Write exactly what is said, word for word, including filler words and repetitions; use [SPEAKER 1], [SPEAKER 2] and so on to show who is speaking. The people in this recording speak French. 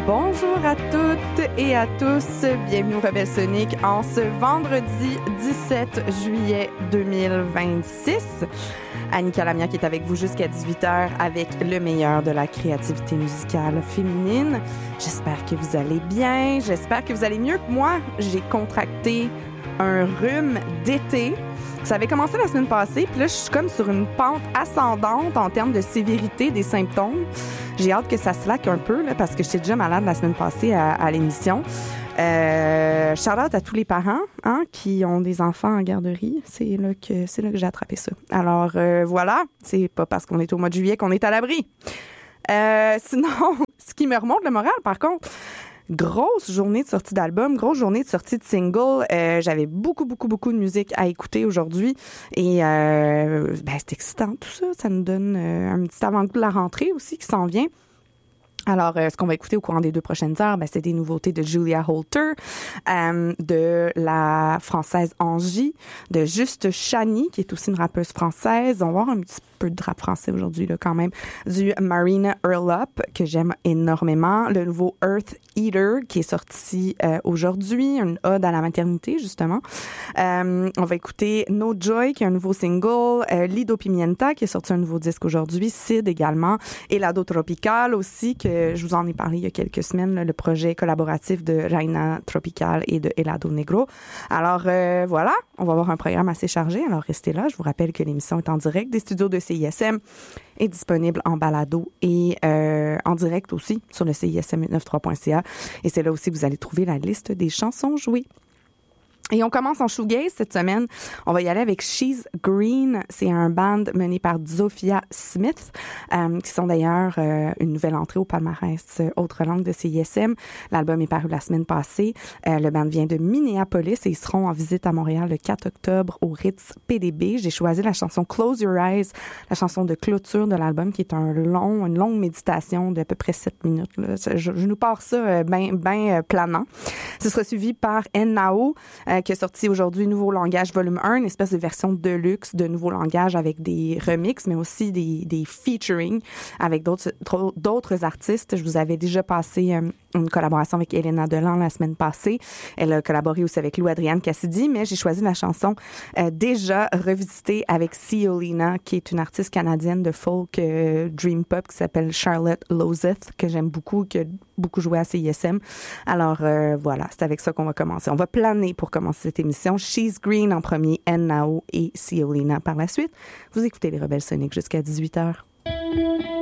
[SPEAKER 1] Bonjour à toutes et à tous, bienvenue au Rebelle Sonic en ce vendredi dix-sept juillet deux mille vingt-six. Annika Lamia qui est avec vous jusqu'à dix-huit heures avec le meilleur de la créativité musicale féminine. J'espère que vous allez bien, j'espère que vous allez mieux que moi. J'ai contracté un rhume d'été. Ça avait commencé la semaine passée, puis là, je suis comme sur une pente ascendante en termes de sévérité des symptômes. J'ai hâte que ça slack un peu, là, parce que j'étais déjà malade la semaine passée à, à l'émission. Euh, shout-out à tous les parents hein, qui ont des enfants en garderie. C'est là que, c'est là que j'ai attrapé ça. Alors, euh, voilà, c'est pas parce qu'on est au mois de juillet qu'on est à l'abri. Euh, sinon, ce qui me remonte le moral, par contre... Grosse journée de sortie d'album, grosse journée de sortie de single. Euh, j'avais beaucoup, beaucoup, beaucoup de musique à écouter aujourd'hui. Et euh, ben, c'est excitant tout ça. Ça nous donne euh, un petit avant-goût de la rentrée aussi qui s'en vient. Alors, euh, ce qu'on va écouter au courant des deux prochaines heures, ben, c'est des nouveautés de Julia Holter, euh, de la française Angie, de Juste Chani, qui est aussi une rappeuse française. On va voir un petit peu de rap français aujourd'hui, là, quand même. Du Marina Earlup, que j'aime énormément. Le nouveau Earth Eater, qui est sorti euh, aujourd'hui, une ode à la maternité, justement. Euh, on va écouter No Joy, qui est un nouveau single. Euh, Lido Pimienta, qui est sorti un nouveau disque aujourd'hui. Sid également. Helado Tropical aussi, que je vous en ai parlé il y a quelques semaines, là, le projet collaboratif de Reina Tropical et de Helado Negro. Alors euh, voilà, on va avoir un programme assez chargé, alors restez là. Je vous rappelle que l'émission est en direct des studios de C I S M, est disponible en balado et euh, en direct aussi sur le C I S M huit neuf trois point C A. Et c'est là aussi que vous allez trouver la liste des chansons jouées. Et on commence en shoegaze cette semaine. On va y aller avec She's Green. C'est un band mené par Zofia Smith, euh, qui sont d'ailleurs euh, une nouvelle entrée au palmarès euh, Autre langue de C I S M. L'album est paru la semaine passée. Euh, le band vient de Minneapolis et ils seront en visite à Montréal le quatre octobre au Ritz P D B. J'ai choisi la chanson Close Your Eyes, la chanson de clôture de l'album, qui est un long, une longue méditation d'à peu près sept minutes. Là. Je, je nous pars ça euh, bien ben, euh, planant. Ce sera suivi par Ennao, euh, qui a sorti aujourd'hui Nouveau Langage Volume un, une espèce de version deluxe de Nouveau Langage avec des remixes, mais aussi des, des featuring avec d'autres, d'autres artistes. Je vous avais déjà passé euh, une collaboration avec Elena Delan la semaine passée. Elle a collaboré aussi avec Lou Adrienne Cassidy, mais j'ai choisi la chanson euh, déjà revisitée avec Ciolina, qui est une artiste canadienne de folk euh, dream pop qui s'appelle Charlotte Lozeth, que j'aime beaucoup, qui a beaucoup joué à C I S M. Alors euh, voilà, c'est avec ça qu'on va commencer. On va planer pour commencer cette émission. She's Green en premier, Ennao et Ciolina par la suite. Vous écoutez les Rebelles Soniques jusqu'à dix-huit heures.